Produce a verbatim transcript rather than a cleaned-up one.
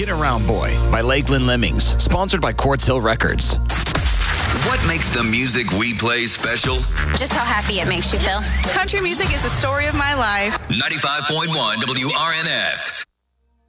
Spin Around Boy by Lakeland Lemmings, sponsored by Quartz Hill Records. What makes the music we play special? Just how happy it makes you feel. Country music is the story of my life. ninety-five point one W R N S.